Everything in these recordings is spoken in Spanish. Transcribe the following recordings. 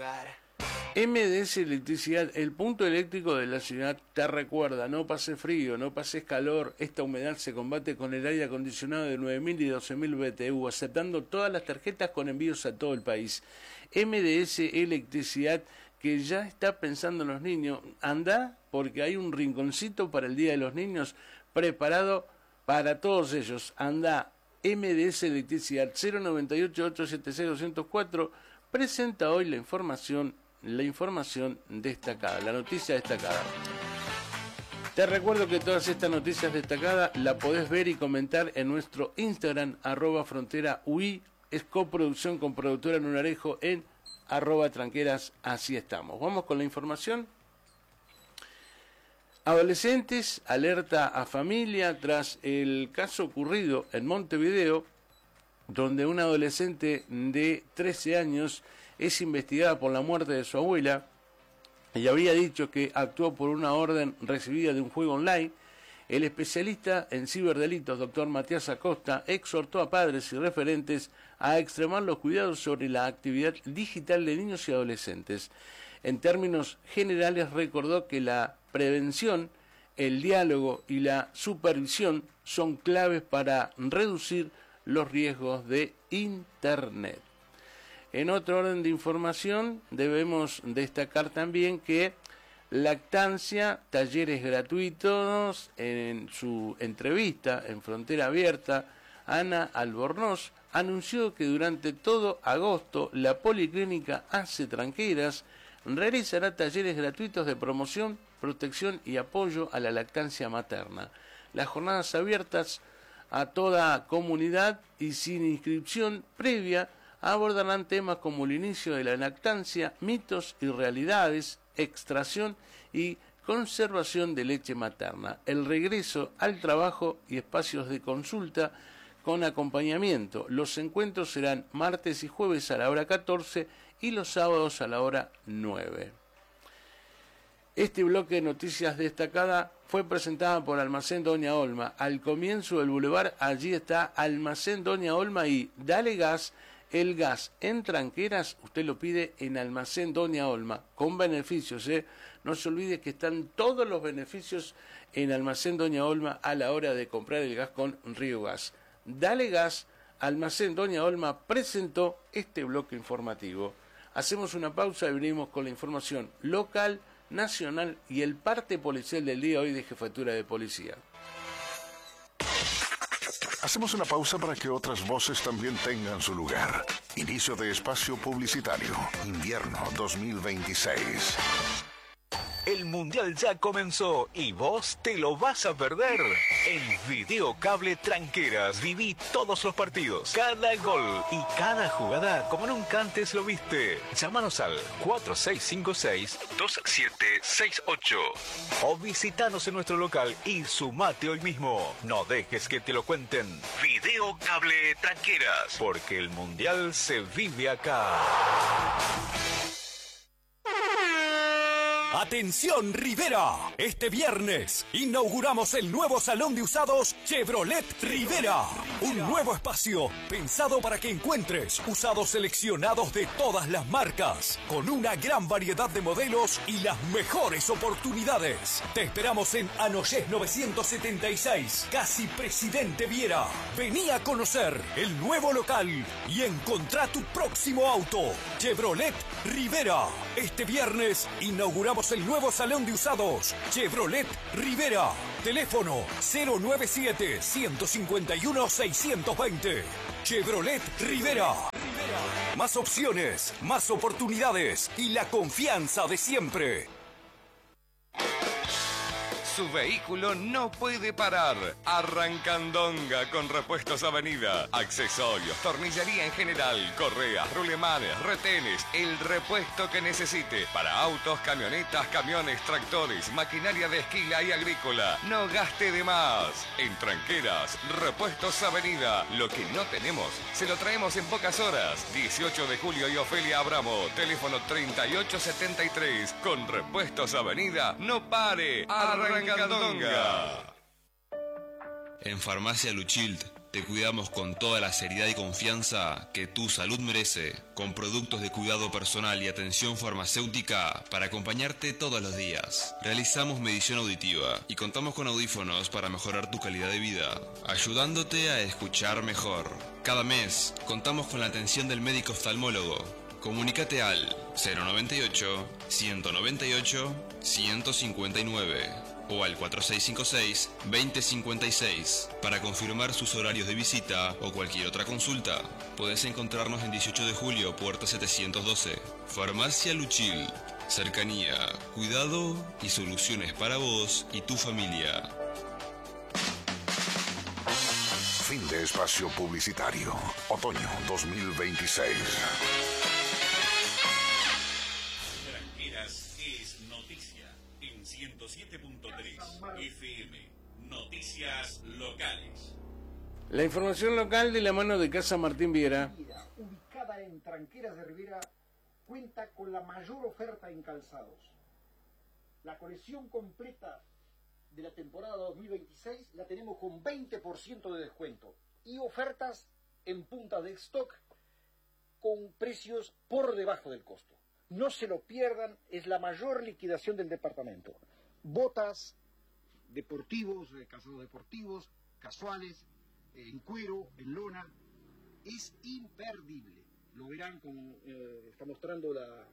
lugar. MDS Electricidad, el punto eléctrico de la ciudad, te recuerda: no pases frío, no pases calor. Esta humedad se combate con el aire acondicionado de 9.000 y 12.000 BTU, aceptando todas las tarjetas con envíos a todo el país. MDS Electricidad, que ya está pensando en los niños. Anda, porque hay un rinconcito para el Día de los Niños preparado para todos ellos. Anda, MDS Electricidad, 098-876-204, presenta hoy la información destacada, la noticia destacada. Te recuerdo que todas estas noticias destacadas la podés ver y comentar en nuestro Instagram, @fronteraui, es coproducción con productora Lunarejo en @tranqueras, así estamos. Vamos con la información. Adolescentes alerta a familia tras el caso ocurrido en Montevideo, donde una adolescente de 13 años es investigada por la muerte de su abuela y habría dicho que actuó por una orden recibida de un juego online. El especialista en ciberdelitos, doctor Matías Acosta, exhortó a padres y referentes a extremar los cuidados sobre la actividad digital de niños y adolescentes. En términos generales, recordó que la prevención, el diálogo y la supervisión son claves para reducir los riesgos de Internet. En otro orden de información, debemos destacar también que Lactancia, talleres gratuitos. En su entrevista en Frontera Abierta, Ana Albornoz anunció que durante todo agosto la Policlínica Hace Tranqueras realizará talleres gratuitos de promoción, protección y apoyo a la lactancia materna. Las jornadas abiertas a toda comunidad y sin inscripción previa abordarán temas como el inicio de la lactancia, mitos y realidades, extracción y conservación de leche materna, el regreso al trabajo y espacios de consulta con acompañamiento. Los encuentros serán martes y jueves a la hora 14 y los sábados a la hora 9. Este bloque de noticias destacada fue presentada por Almacén Doña Olma. Al comienzo del bulevar, allí está Almacén Doña Olma y Dale Gas. El gas en Tranqueras usted lo pide en Almacén Doña Olma, con beneficios, No se olvide que están todos los beneficios en Almacén Doña Olma a la hora de comprar el gas con Río Gas. Dale Gas, Almacén Doña Olma presentó este bloque informativo. Hacemos una pausa y venimos con la información local, nacional y el parte policial del día hoy de Jefatura de Policía. Hacemos una pausa para que otras voces también tengan su lugar. Inicio de espacio publicitario. Invierno 2026. El Mundial ya comenzó y vos te lo vas a perder. En Videocable Tranqueras viví todos los partidos, cada gol y cada jugada como nunca antes lo viste. Llámanos al 4656-2768 o visitanos en nuestro local y sumate hoy mismo. No dejes que te lo cuenten. Videocable Tranqueras, porque el Mundial se vive acá. ¡Atención, Rivera! Este viernes inauguramos el nuevo salón de usados Chevrolet Rivera. Un nuevo espacio pensado para que encuentres usados seleccionados de todas las marcas, con una gran variedad de modelos y las mejores oportunidades. Te esperamos en Anoyés 976, casi Presidente Viera. Vení a conocer el nuevo local y encontrá tu próximo auto. Chevrolet Rivera. Este viernes inauguramos el nuevo salón de usados Chevrolet Rivera. Teléfono 097-151-620. Chevrolet Rivera. Más opciones, más oportunidades y la confianza de siempre. Su vehículo no puede parar. Arrancandonga con Repuestos Avenida. Accesorios, tornillería en general, correas, rulemanes, retenes, el repuesto que necesite para autos, camionetas, camiones, tractores, maquinaria de esquila y agrícola. No gaste de más. En Tranqueras, Repuestos Avenida. Lo que no tenemos, se lo traemos en pocas horas. 18 de julio y Ofelia Abramo. Teléfono 3873. Con Repuestos Avenida, no pare. Arrancandonga. En Farmacia Luchilt Te cuidamos con toda la seriedad y confianza que tu salud merece, con productos de cuidado personal y atención farmacéutica para acompañarte todos los días. Realizamos medición auditiva y contamos con audífonos para mejorar tu calidad de vida, ayudándote a escuchar mejor. Cada mes contamos con la atención del médico oftalmólogo. Comunícate al 098-198-159 o al 4656-2056 para confirmar sus horarios de visita o cualquier otra consulta. Podés encontrarnos en 18 de julio, puerta 712. Farmacia Luchil. Cercanía, cuidado y soluciones para vos y tu familia. Fin de espacio publicitario. Otoño 2026. Tranqueras es noticia en 107.3 FM. Noticias locales. La información local de la mano de Casa Martín Viera. Ubicada en Tranqueras de Rivera, cuenta con la mayor oferta en calzados. La colección completa de la temporada 2026 la tenemos con 20% de descuento y ofertas en punta de stock con precios por debajo del costo. No se lo pierdan, es la mayor liquidación del departamento. Botas, deportivos, calzados deportivos, casuales, en cuero, en lona, es imperdible. Lo verán como está mostrando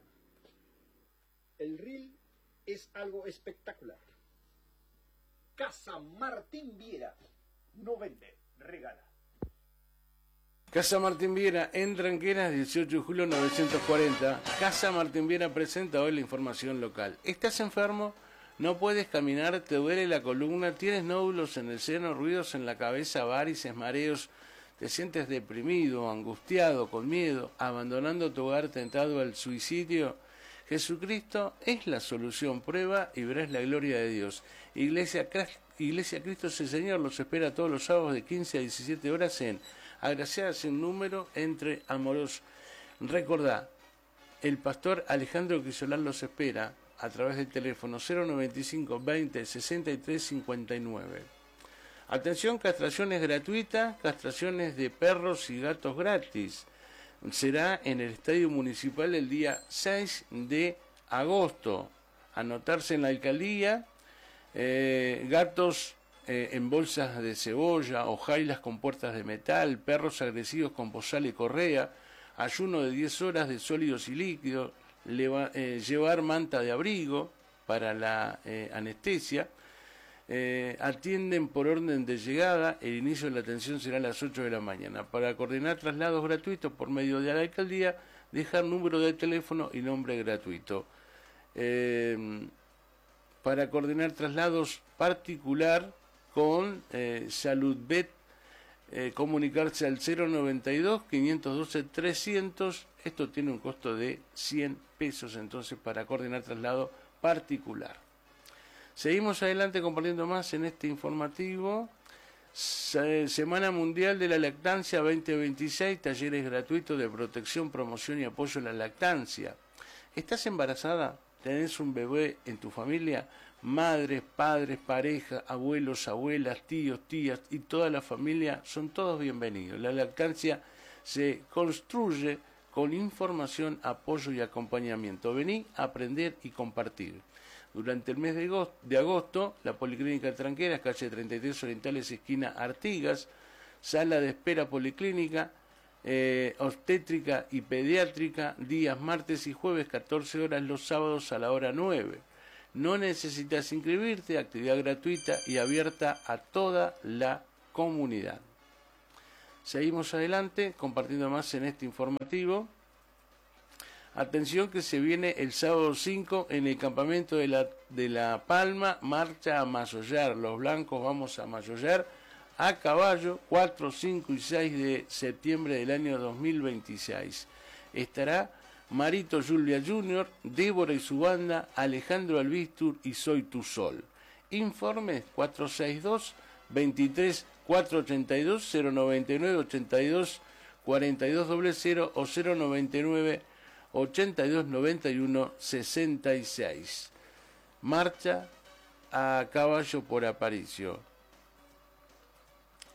el reel, es algo espectacular. Casa Martín Viera, no vende, regala. Casa Martín Viera en Tranqueras, 18 de julio 940. Casa Martín Viera presenta hoy la información local. ¿Estás enfermo? ¿No puedes caminar? ¿Te duele la columna? ¿Tienes nódulos en el seno? ¿Ruidos en la cabeza? ¿Varices? ¿Mareos? ¿Te sientes deprimido, angustiado, con miedo, abandonando tu hogar, tentado al suicidio? Jesucristo es la solución. Prueba y verás la gloria de Dios. Iglesia Cristo es el Señor. Los espera todos los sábados de 15 a 17 horas en Agraciada sin número entre Amorós. Recordá, el pastor Alejandro Crisolán los espera a través del teléfono 095 20 63 59. Atención, castraciones gratuitas, castraciones de perros y gatos gratis. Será en el Estadio Municipal el día 6 de agosto. Anotarse en la alcaldía, gatos en bolsas de cebolla o jailas con puertas de metal, perros agresivos con bozal y correa, ayuno de 10 horas de sólidos y líquidos, llevar manta de abrigo para la anestesia. Atienden por orden de llegada, el inicio de la atención será a las 8 de la mañana. Para coordinar traslados gratuitos por medio de la alcaldía, dejar número de teléfono y nombre gratuito. Para coordinar traslados particular con SaludVet, comunicarse al 092-512-300. Esto tiene un costo de 100 pesos, entonces, para coordinar traslado particular. Seguimos adelante compartiendo más en este informativo. Semana Mundial de la Lactancia 2026, talleres gratuitos de protección, promoción y apoyo a la lactancia. ¿Estás embarazada? ¿Tenés un bebé en tu familia? Madres, padres, pareja, abuelos, abuelas, tíos, tías y toda la familia son todos bienvenidos. La lactancia se construye con información, apoyo y acompañamiento. Vení a aprender y compartir. Durante el mes de agosto, la Policlínica Tranqueras, calle 33 Orientales, esquina Artigas, sala de espera policlínica, obstétrica y pediátrica, días martes y jueves 14 horas, los sábados a la hora 9. No necesitas inscribirte, actividad gratuita y abierta a toda la comunidad. Seguimos adelante compartiendo más en este informativo. Atención que se viene el sábado 5 en el campamento de la Palma, marcha a Masollar. Los blancos vamos a Masollar a caballo 4, 5 y 6 de septiembre del año 2026. Estará Marito Julia Jr., Débora y su banda, Alejandro Albistur y Soy Tu Sol. Informes 462-23 482 099 82 4200 o 099 82 91 66. Marcha a caballo por Aparicio.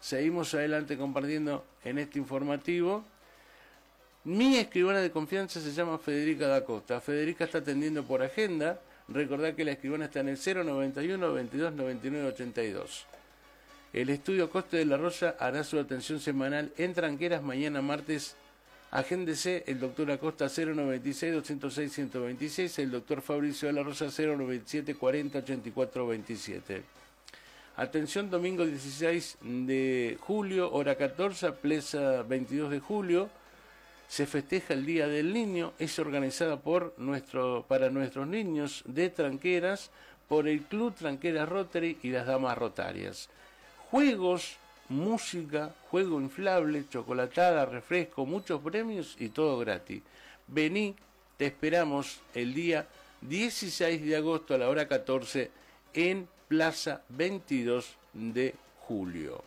Seguimos adelante compartiendo en este informativo. Mi escribana de confianza se llama Federica da Costa. Federica está atendiendo por agenda. Recordad que la escribana está en el 091 22 99 82. El estudio Coste de la Rosa hará su atención semanal en Tranqueras mañana martes. Agéndese el doctor Acosta 096 206 126, el doctor Fabricio de la Rosa 097 40 84 27. Atención, domingo 16 de julio, hora 14, Plaza 22 de julio. Se festeja el Día del Niño, es organizada para nuestros niños de Tranqueras por el Club Tranqueras Rotary y las Damas Rotarias. Juegos, música, juego inflable, chocolatada, refresco, muchos premios y todo gratis. Vení, te esperamos el día 16 de agosto a la hora 14 en Plaza 22 de julio.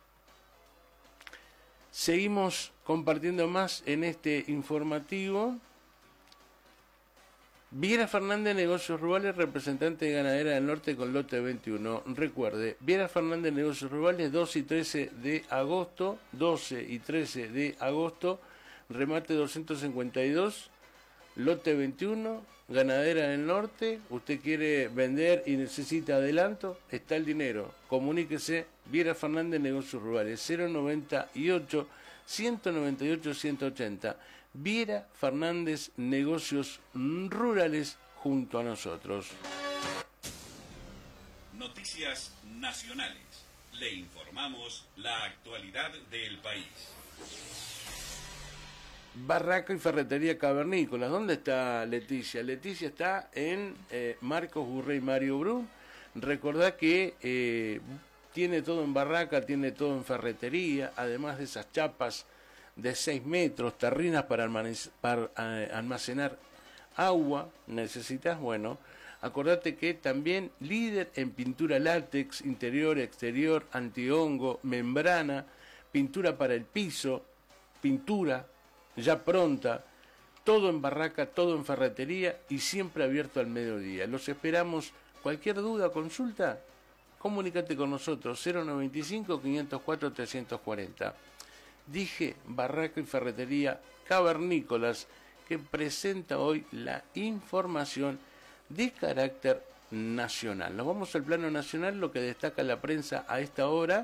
Seguimos compartiendo más en este informativo. Viera Fernández, Negocios Rurales, representante de Ganadera del Norte con lote 21. Recuerde, Viera Fernández, Negocios Rurales, 12 y 13 de agosto, remate 252, lote 21, Ganadera del Norte. Usted quiere vender y necesita adelanto, está el dinero. Comuníquese, Viera Fernández, Negocios Rurales, 098 198 180. Viera Fernández, Negocios Rurales, junto a nosotros. Noticias nacionales. Le informamos la actualidad del país. Barraca y Ferretería Cavernícolas. ¿Dónde está Leticia? Leticia está en Marcos Gurrey Mario Bru. Recordá que tiene todo en barraca, tiene todo en ferretería, además de esas chapas de 6 metros, terrinas para almacenar agua. Necesitas, bueno, acordate que también líder en pintura látex, interior, exterior, antihongo, membrana, pintura para el piso, pintura ya pronta, todo en barraca, todo en ferretería y siempre abierto al mediodía. Los esperamos. Cualquier duda o consulta, comunícate con nosotros, 095 504 340. Dije Barraca y Ferretería Cavernícolas, que presenta hoy la información de carácter nacional. Nos vamos al plano nacional, lo que destaca la prensa a esta hora.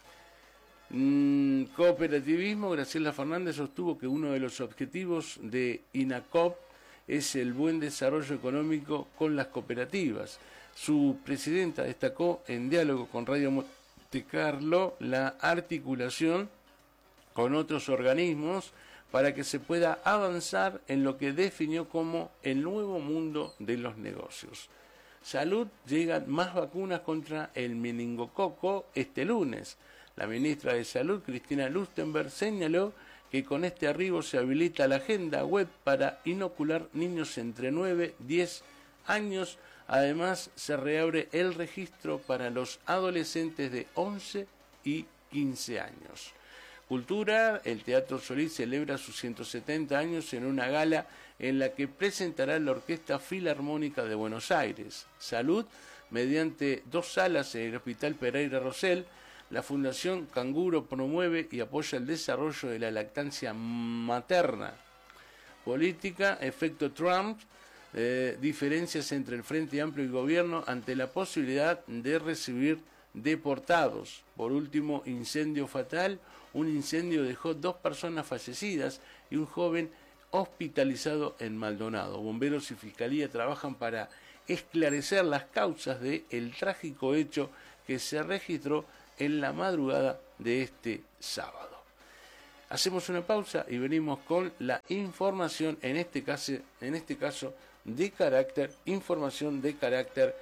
Cooperativismo. Graciela Fernández sostuvo que uno de los objetivos de INACOP es el buen desarrollo económico con las cooperativas. Su presidenta destacó en diálogo con Radio Monte Carlo la articulación con otros organismos para que se pueda avanzar en lo que definió como el nuevo mundo de los negocios. Salud, llegan más vacunas contra el meningococo este lunes. La ministra de Salud, Cristina Lustenberg, señaló que con este arribo se habilita la agenda web para inocular niños entre 9 y 10 años. Además, se reabre el registro para los adolescentes de 11 y 15 años. Cultura, el Teatro Solís celebra sus 170 años en una gala en la que presentará la Orquesta Filarmónica de Buenos Aires. Salud, mediante 2 salas en el Hospital Pereira Rosell, la Fundación Canguro promueve y apoya el desarrollo de la lactancia materna. Política, efecto Trump, diferencias entre el Frente Amplio y el Gobierno ante la posibilidad de recibir deportados. Por último, incendio fatal. Un incendio dejó 2 personas fallecidas y un joven hospitalizado en Maldonado. Bomberos y Fiscalía trabajan para esclarecer las causas del trágico hecho que se registró en la madrugada de este sábado. Hacemos una pausa y venimos con la información, en este caso de carácter, información de carácter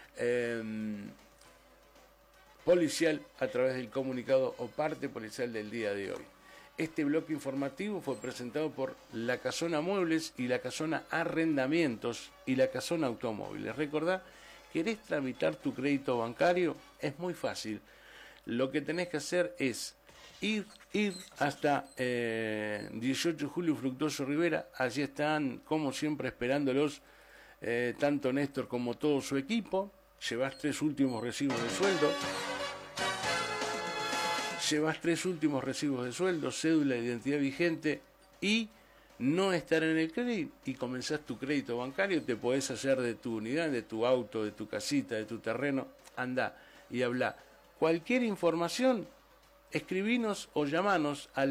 policial a través del comunicado o parte policial del día de hoy. Este bloque informativo fue presentado por La Casona Muebles y La Casona Arrendamientos y La Casona Automóviles. Recordá, ¿querés tramitar tu crédito bancario? Es muy fácil. Lo que tenés que hacer es ir hasta 18 de julio Fructuoso Rivera. Allí están, como siempre, esperándolos tanto Néstor como todo su equipo. Llevás 3 últimos recibos de sueldo. llevas 3 últimos recibos de sueldo, cédula de identidad vigente y no estar en el crédito y comenzás tu crédito bancario, te podés hacer de tu unidad, de tu auto, de tu casita, de tu terreno, anda y habla. Cualquier información, escribinos o llamanos al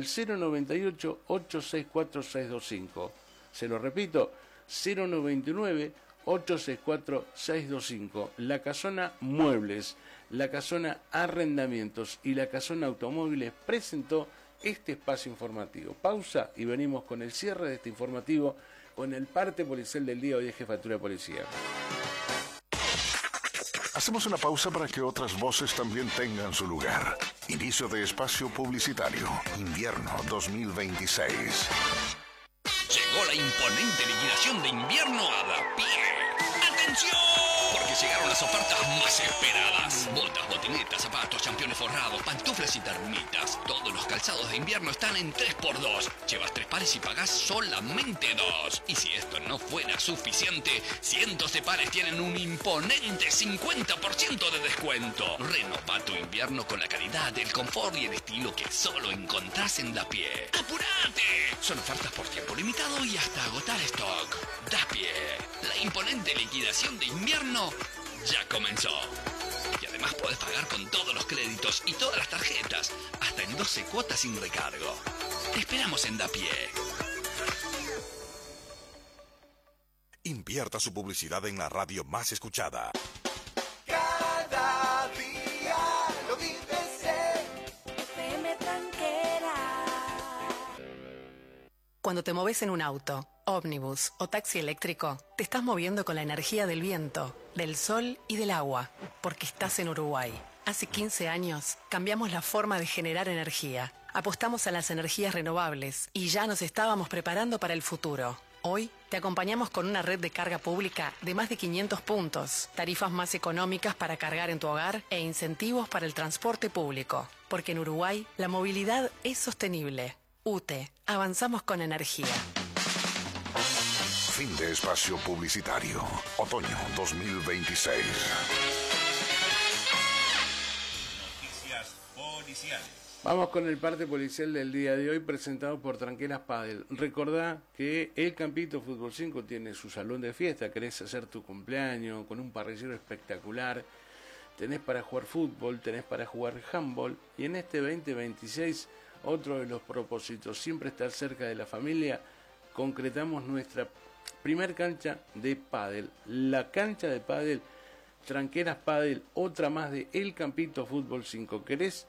098-864-625. Se lo repito, 099-864-625. La Casona Muebles, la Casona Arrendamientos y la Casona Automóviles presentó este espacio informativo. Pausa y venimos con el cierre de este informativo con el parte policial del día hoy de Jefatura de Policía. Hacemos una pausa para que otras voces también tengan su lugar. Inicio de espacio publicitario. Invierno 2026. Llegó la imponente liquidación de invierno a Dapie. ¡Atención! Porque llegaron las ofertas más esperadas. Botas, botinetas, zapatos, championes forrados, pantuflas y termitas. Todos los calzados de invierno están en 3x2. Llevas 3 pares y pagás solamente 2. Y si esto no fuera suficiente, cientos de pares tienen un imponente 50% de descuento. Renova tu invierno con la calidad, el confort y el estilo que solo encontrás en Dapie. ¡Apurate! Son ofertas por tiempo limitado y hasta agotar stock. Dapie, la imponente liquidación de invierno ya comenzó. Y además podés pagar con todos los créditos y todas las tarjetas, hasta en 12 cuotas sin recargo. Te esperamos en Dapie. Invierta su publicidad en la radio más escuchada. Cada día lo vives en FM Tranquera. Cuando te moves en un auto, ómnibus o taxi eléctrico, te estás moviendo con la energía del viento, del sol y del agua, porque estás en Uruguay. Hace 15 años cambiamos la forma de generar energía, apostamos a las energías renovables y ya nos estábamos preparando para el futuro. Hoy te acompañamos con una red de carga pública de más de 500 puntos, tarifas más económicas para cargar en tu hogar e incentivos para el transporte público, porque en Uruguay la movilidad es sostenible. UTE, avanzamos con energía. Fin de espacio publicitario. Otoño 2026. Noticias policiales. Vamos con el parte policial del día de hoy presentado por Tranqueras Padel. Recordá que el Campito Fútbol 5 tiene su salón de fiesta. Querés hacer tu cumpleaños con un parrillero espectacular. Tenés para jugar fútbol, tenés para jugar handball. Y en este 2026, otro de los propósitos, siempre estar cerca de la familia, concretamos nuestra primer cancha de pádel. La cancha de pádel Tranqueras Padel, otra más de El Campito Fútbol 5. ¿Querés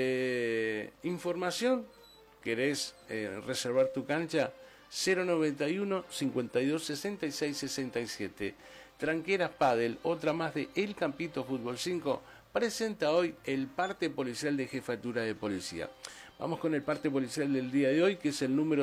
información? ¿Querés reservar tu cancha? 091 52 66 67. Tranqueras Padel, otra más de El Campito Fútbol 5, presenta hoy el parte policial de Jefatura de Policía. Vamos con el parte policial del día de hoy, que es el número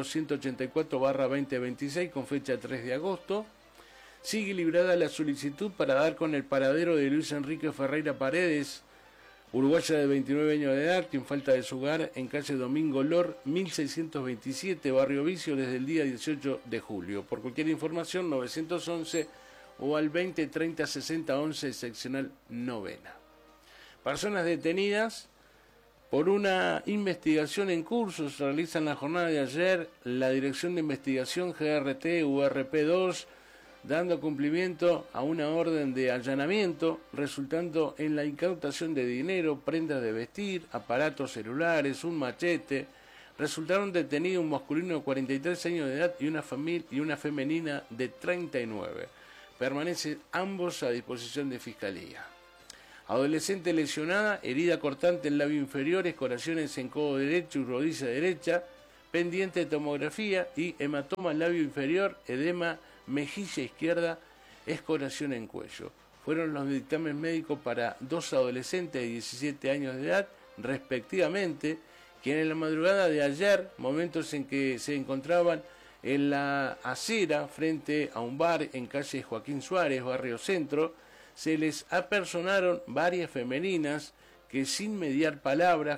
184/2026, con fecha 3 de agosto. Sigue librada la solicitud para dar con el paradero de Luis Enrique Ferreira Paredes, uruguaya de 29 años de edad, quien falta de su hogar en calle Domingo Lor, 1627, Barrio Vicio, desde el día 18 de julio. Por cualquier información, 911 o al 20 30 60 11, seccional novena. Personas detenidas por una investigación en curso. Se realiza en la jornada de ayer la Dirección de Investigación GRT URP2, dando cumplimiento a una orden de allanamiento, resultando en la incautación de dinero, prendas de vestir, aparatos celulares, un machete. Resultaron detenidos un masculino de 43 años de edad y una femenina de 39. Permanecen ambos a disposición de Fiscalía. Adolescente lesionada, herida cortante en labio inferior, escoraciones en codo derecho y rodilla derecha, pendiente de tomografía y hematoma en labio inferior, edema mejilla izquierda, escoración en cuello. Fueron los dictámenes médicos para 2 adolescentes de 17 años de edad, respectivamente, quienes en la madrugada de ayer, momentos en que se encontraban en la acera frente a un bar en calle Joaquín Suárez, barrio Centro, se les apersonaron varias femeninas que sin mediar palabras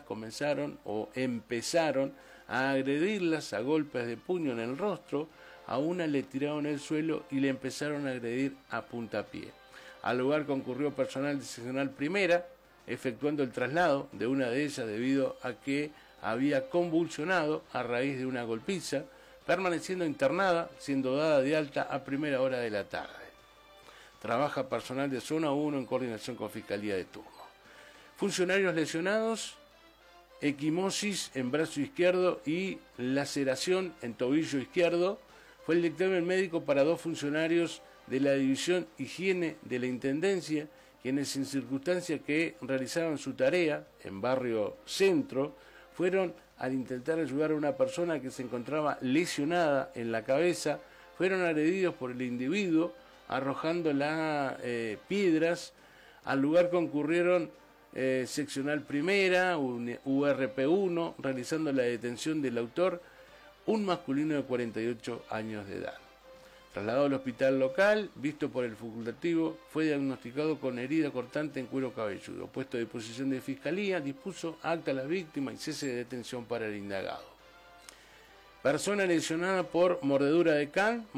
empezaron a agredirlas a golpes de puño en el rostro. A una le tiraron el suelo y le empezaron a agredir a puntapié. Al lugar concurrió personal de seccional primera, efectuando el traslado de una de ellas debido a que había convulsionado a raíz de una golpiza, permaneciendo internada, siendo dada de alta a primera hora de la tarde. Trabaja personal de Zona 1 en coordinación con Fiscalía de turno. Funcionarios lesionados, equimosis en brazo izquierdo y laceración en tobillo izquierdo. Fue el dictamen médico para 2 funcionarios de la División Higiene de la Intendencia, quienes en circunstancias que realizaban su tarea en Barrio Centro, fueron al intentar ayudar a una persona que se encontraba lesionada en la cabeza, fueron agredidos por el individuo, arrojando piedras. Al lugar concurrieron seccional primera, URP1, realizando la detención del autor, un masculino de 48 años de edad. Trasladado al hospital local, visto por el facultativo, fue diagnosticado con herida cortante en cuero cabelludo. Puesto a disposición de Fiscalía, dispuso acta a la víctima y cese de detención para el indagado. Persona lesionada por mordedura de can,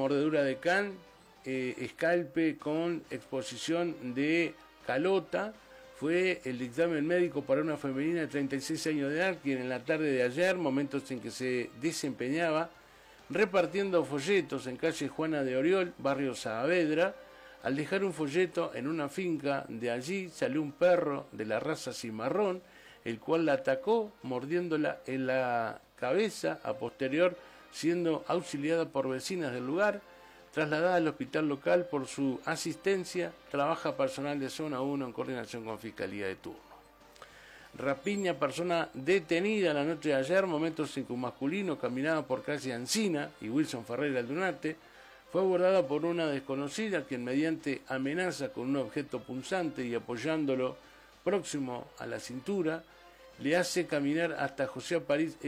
escalpe con exposición de calota. Fue el dictamen médico para una femenina de 36 años de edad, quien en la tarde de ayer, momentos en que se desempeñaba repartiendo folletos en calle Juana de Oriol, barrio Saavedra, al dejar un folleto en una finca de allí, salió un perro de la raza cimarrón, el cual la atacó, mordiéndola en la cabeza, a posterior siendo auxiliada por vecinas del lugar. Trasladada al hospital local por su asistencia, trabaja personal de Zona 1 en coordinación con Fiscalía de turno. Rapiña, persona detenida la noche de ayer, momentos en que un masculino caminaba por calle Ancina y Wilson Ferreira Aldunate, fue abordada por una desconocida quien mediante amenaza con un objeto punzante y apoyándolo próximo a la cintura, le hace caminar hasta José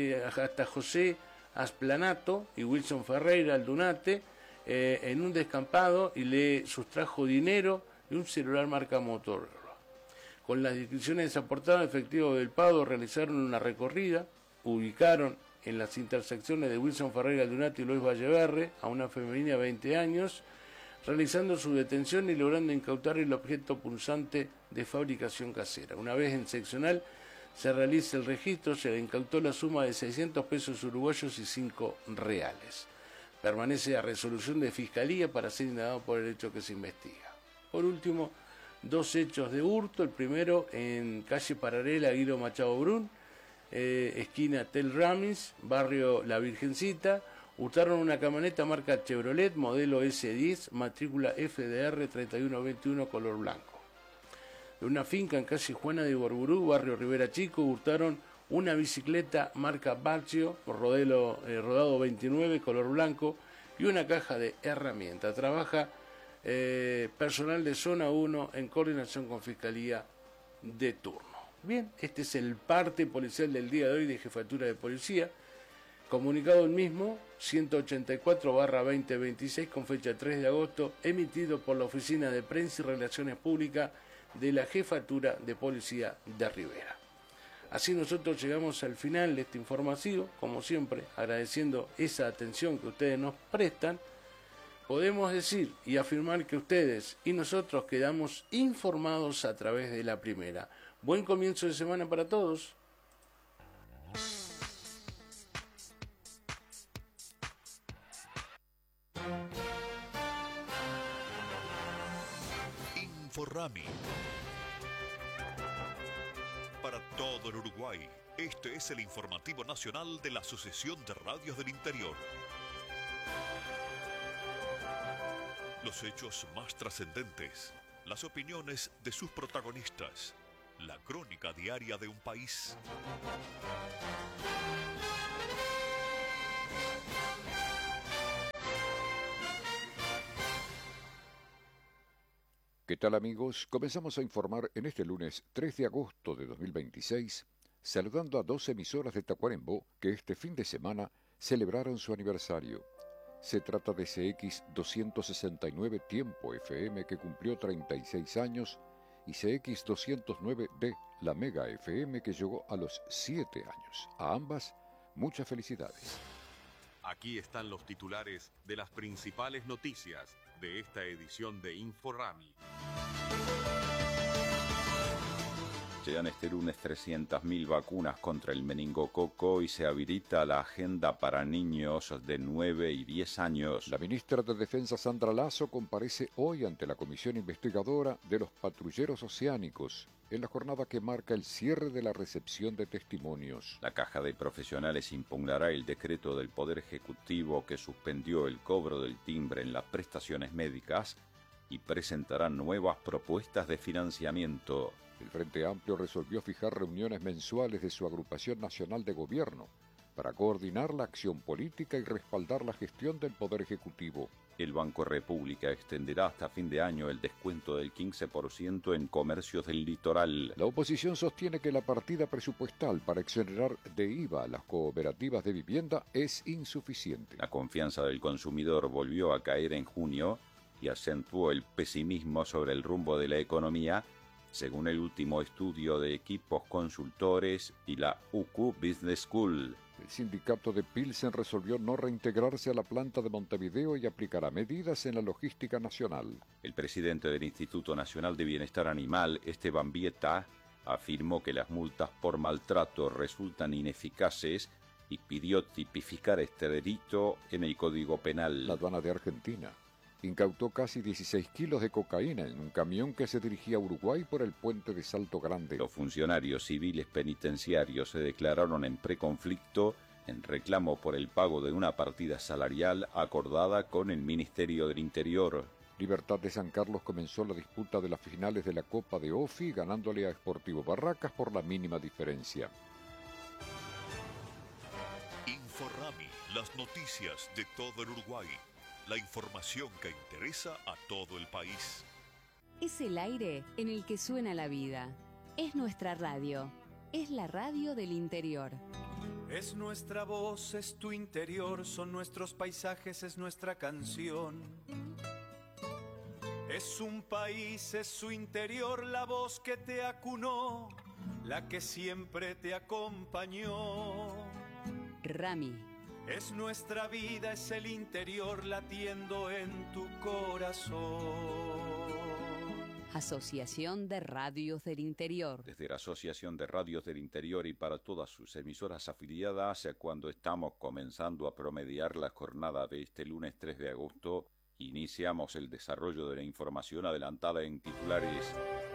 Asplanato y Wilson Ferreira Aldunate, en un descampado, y le sustrajo dinero y un celular marca Motorola. Con las descripciones aportadas, efectivos del Pado realizaron una recorrida, ubicaron en las intersecciones de Wilson Ferreira Aldunate y Luis Valleverre a una femenina de 20 años, realizando su detención y logrando incautar el objeto punzante de fabricación casera. Una vez en seccional se realiza el registro, se le incautó la suma de 600 pesos uruguayos y 5 reales. Permanece a resolución de Fiscalía para ser indagado por el hecho que se investiga. Por último, 2 hechos de hurto. El primero en calle Paralela, Guido Machado Brun, esquina Tel Ramis, barrio La Virgencita. Hurtaron una camioneta marca Chevrolet, modelo S10, matrícula FDR 3121, color blanco. De una finca en calle Juana de Borburú, barrio Rivera Chico, hurtaron una bicicleta marca Baccio, rodado 29, color blanco, y una caja de herramientas. Trabaja personal de Zona 1 en coordinación con Fiscalía de turno. Bien, este es el parte policial del día de hoy de Jefatura de Policía. Comunicado el mismo, 184/2026, con fecha 3 de agosto, emitido por la Oficina de Prensa y Relaciones Públicas de la Jefatura de Policía de Rivera. Así nosotros llegamos al final de este informativo, como siempre, agradeciendo esa atención que ustedes nos prestan. Podemos decir y afirmar que ustedes y nosotros quedamos informados a través de la primera. Buen comienzo de semana para todos. Inforrami. Para todo el Uruguay, este es el informativo nacional de la Asociación de Radios del Interior. Los hechos más trascendentes, las opiniones de sus protagonistas, la crónica diaria de un país. ¿Qué tal, amigos? Comenzamos a informar en este lunes 3 de agosto de 2026, saludando a 2 emisoras de Tacuarembó que este fin de semana celebraron su aniversario. Se trata de CX 269 Tiempo FM, que cumplió 36 años, y CX 209D, la Mega FM, que llegó a los 7 años. A ambas, muchas felicidades. Aquí están los titulares de las principales noticias de esta edición de Inforrami. Llegan este lunes 300.000 vacunas contra el meningococo y se habilita la agenda para niños de 9 y 10 años. La ministra de Defensa Sandra Lasso comparece hoy ante la comisión investigadora de los patrulleros oceánicos en la jornada que marca el cierre de la recepción de testimonios. La Caja de Profesionales impugnará el decreto del Poder Ejecutivo que suspendió el cobro del timbre en las prestaciones médicas y presentará nuevas propuestas de financiamiento. El Frente Amplio resolvió fijar reuniones mensuales de su agrupación nacional de gobierno para coordinar la acción política y respaldar la gestión del Poder Ejecutivo. El Banco República extenderá hasta fin de año el descuento del 15% en comercios del litoral. La oposición sostiene que la partida presupuestal para exonerar de IVA a las cooperativas de vivienda es insuficiente. La confianza del consumidor volvió a caer en junio y acentuó el pesimismo sobre el rumbo de la economía, según el último estudio de equipos consultores y la UQ Business School. El sindicato de Pilsen resolvió no reintegrarse a la planta de Montevideo y aplicará medidas en la logística nacional. El presidente del Instituto Nacional de Bienestar Animal, Esteban Vieta, afirmó que las multas por maltrato resultan ineficaces y pidió tipificar este delito en el Código Penal. La aduana de Argentina incautó casi 16 kilos de cocaína en un camión que se dirigía a Uruguay por el puente de Salto Grande. Los funcionarios civiles penitenciarios se declararon en preconflicto en reclamo por el pago de una partida salarial acordada con el Ministerio del Interior. Libertad de San Carlos comenzó la disputa de las finales de la Copa de Ofi, ganándole a Sportivo Barracas por la mínima diferencia. Inforrami, las noticias de todo el Uruguay. La información que interesa a todo el país. Es el aire en el que suena la vida. Es nuestra radio. Es la radio del interior. Es nuestra voz, es tu interior, son nuestros paisajes, es nuestra canción. Es un país, es su interior, la voz que te acunó, la que siempre te acompañó. Rami. Es nuestra vida, es el interior latiendo en tu corazón. Asociación de Radios del Interior. Desde la Asociación de Radios del Interior y para todas sus emisoras afiliadas, cuando estamos comenzando a promediar la jornada de este lunes 3 de agosto, iniciamos el desarrollo de la información adelantada en titulares.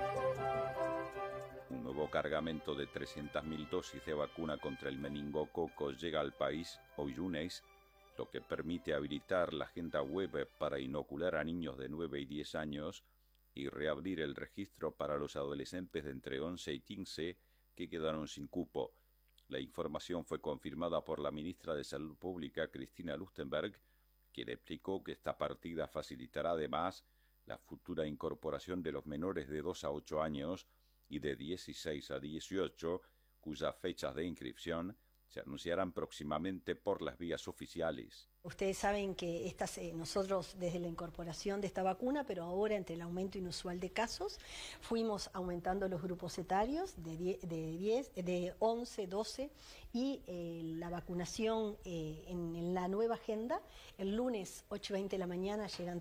Un nuevo cargamento de 300.000 dosis de vacuna contra el meningococo llega al país hoy lunes, lo que permite habilitar la agenda web para inocular a niños de 9 y 10 años y reabrir el registro para los adolescentes de entre 11 y 15 que quedaron sin cupo. La información fue confirmada por la ministra de Salud Pública, Cristina Lustenberg, quien explicó que esta partida facilitará además la futura incorporación de los menores de 2 a 8 años y de 16 a 18, cuyas fechas de inscripción se anunciarán próximamente por las vías oficiales. Ustedes saben que nosotros desde la incorporación de esta vacuna, pero ahora entre el aumento inusual de casos, fuimos aumentando los grupos etarios de 11, 12 y la vacunación en la nueva agenda. El lunes 8:20 de la mañana llegan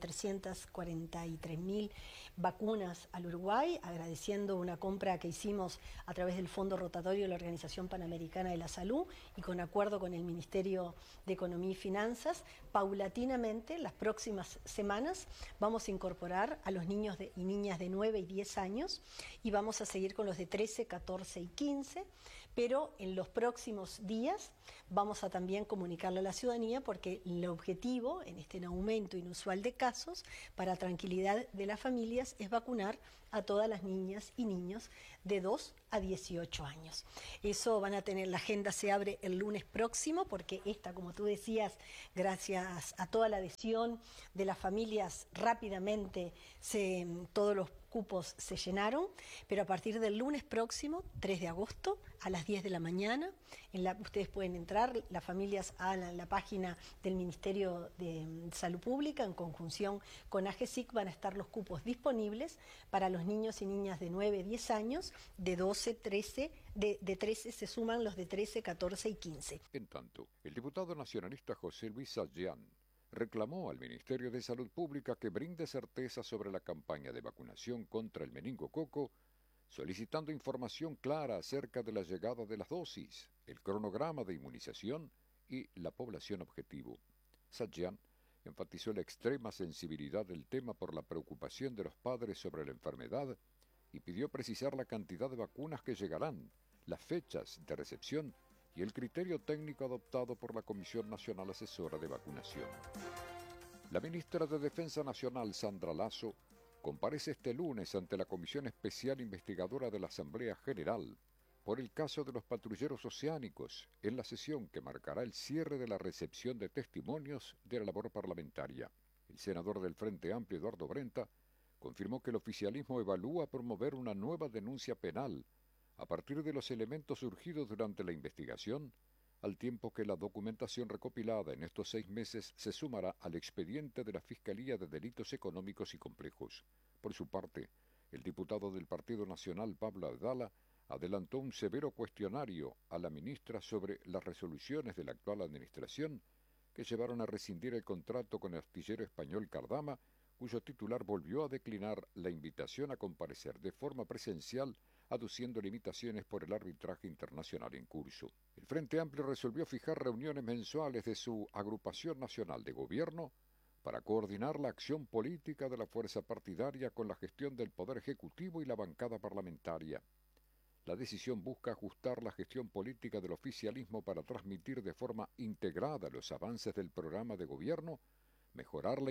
343.000 vacunas al Uruguay, agradeciendo una compra que hicimos a través del Fondo Rotatorio de la Organización Panamericana de la Salud y con acuerdo con el Ministerio de Economía y Finanzas. Paulatinamente, las próximas semanas vamos a incorporar a los niños y niñas de 9 y 10 años y vamos a seguir con los de 13, 14 y 15, pero en los próximos días vamos a también comunicarle a la ciudadanía porque el objetivo en este aumento inusual de casos, para tranquilidad de las familias, es vacunar a todas las niñas y niños de 2 a 18 años. Eso van a tener, la agenda se abre el lunes próximo porque esta, como tú decías, gracias a toda la adhesión de las familias, rápidamente todos los cupos se llenaron, pero a partir del lunes próximo, 3 de agosto, a las 10 de la mañana, ustedes pueden entrar, las familias a la página del Ministerio de Salud Pública, en conjunción con AGESIC, van a estar los cupos disponibles para los niños y niñas de 9, 10 años, de 12, 13, de 13 se suman los de 13, 14 y 15. En tanto, el diputado nacionalista José Luis Sayán reclamó al Ministerio de Salud Pública que brinde certeza sobre la campaña de vacunación contra el meningococo solicitando información clara acerca de la llegada de las dosis, el cronograma de inmunización y la población objetivo. Sajjan enfatizó la extrema sensibilidad del tema por la preocupación de los padres sobre la enfermedad y pidió precisar la cantidad de vacunas que llegarán, las fechas de recepción y el criterio técnico adoptado por la Comisión Nacional Asesora de Vacunación. La ministra de Defensa Nacional, Sandra Lasso, comparece este lunes ante la Comisión Especial Investigadora de la Asamblea General por el caso de los patrulleros oceánicos en la sesión que marcará el cierre de la recepción de testimonios de la labor parlamentaria. El senador del Frente Amplio, Eduardo Brenta, confirmó que el oficialismo evalúa promover una nueva denuncia penal a partir de los elementos surgidos durante la investigación, al tiempo que la documentación recopilada en estos 6 meses se sumará al expediente de la Fiscalía de Delitos Económicos y Complejos. Por su parte, el diputado del Partido Nacional, Pablo Abdala, adelantó un severo cuestionario a la ministra sobre las resoluciones de la actual administración que llevaron a rescindir el contrato con el astillero español Cardama, cuyo titular volvió a declinar la invitación a comparecer de forma presencial, aduciendo limitaciones por el arbitraje internacional en curso. El Frente Amplio resolvió fijar reuniones mensuales de su agrupación nacional de gobierno para coordinar la acción política de la fuerza partidaria con la gestión del Poder Ejecutivo y la bancada parlamentaria. La decisión busca ajustar la gestión política del oficialismo para transmitir de forma integrada los avances del programa de gobierno, mejorar la